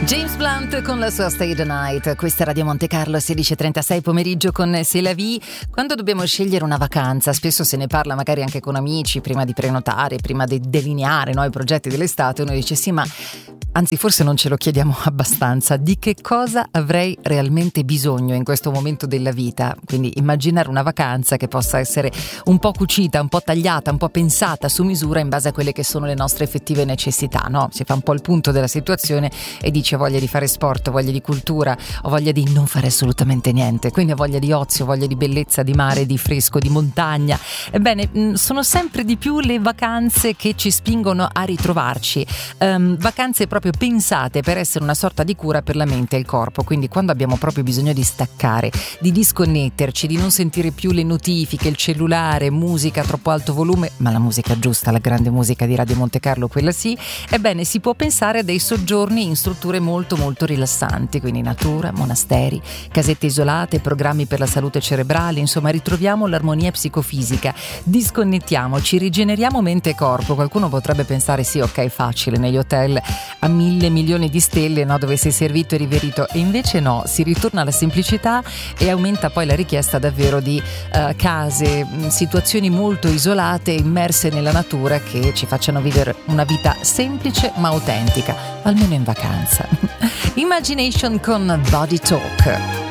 James Blunt con la sua Stay the Night. Questa è Radio Monte Carlo, 16:36 pomeriggio con C'est la vie. Quando dobbiamo scegliere una vacanza, spesso se ne parla magari anche con amici prima di prenotare, prima di delineare, no, i progetti dell'estate. Uno dice sì, ma anzi forse non ce lo chiediamo abbastanza, di che cosa avrei realmente bisogno in questo momento della vita. Quindi immaginare una vacanza che possa essere un po' cucita, un po' tagliata, un po' pensata su misura in base a quelle che sono le nostre effettive necessità, no? Si fa un po' il punto della situazione e dice: ho voglia di fare sport, ho voglia di cultura, ho voglia di non fare assolutamente niente, quindi ho voglia di ozio, ho voglia di bellezza, di mare, di fresco, di montagna. Ebbene, sono sempre di più le vacanze che ci spingono a ritrovarci, vacanze proprio pensate per essere una sorta di cura per la mente e il corpo. Quindi quando abbiamo proprio bisogno di staccare, di disconnetterci, di non sentire più le notifiche, il cellulare, musica a troppo alto volume, ma la musica giusta, la grande musica di Radio Monte Carlo, quella sì, ebbene si può pensare a dei soggiorni in strutture molto molto rilassanti, quindi natura, monasteri, casette isolate, programmi per la salute cerebrale, insomma ritroviamo l'armonia psicofisica, disconnettiamoci, rigeneriamo mente e corpo. Qualcuno potrebbe pensare sì, ok, facile, negli hotel a 1.000 milioni di stelle, no, dove sei servito e riverito, e invece no, si ritorna alla semplicità e aumenta poi la richiesta davvero di case, situazioni molto isolate, immerse nella natura, che ci facciano vivere una vita semplice ma autentica, almeno in vacanza. Imagination con Body Talk.